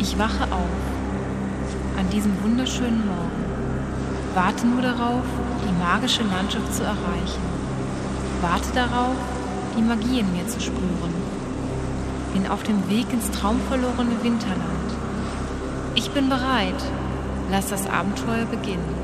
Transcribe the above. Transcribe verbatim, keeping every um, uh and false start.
Ich wache auf an diesem wunderschönen Morgen, warte nur darauf, die magische Landschaft zu erreichen, warte darauf, die Magie in mir zu spüren, bin auf dem Weg ins traumverlorene Winterland. Ich bin bereit, lass das Abenteuer beginnen.